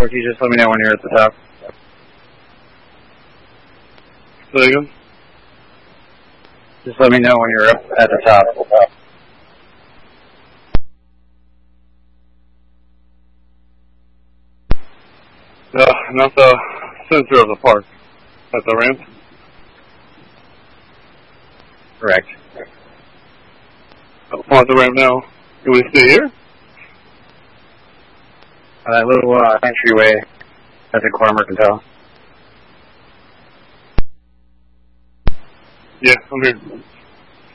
Cherokee, just let me know when you're at the top. Say again? Just let me know when you're up at the top. Not the center of the park. At the ramp? Correct. I'm on the ramp now. Can we stay here? That little entryway at the Corner Mercantile. Yeah, I'm here.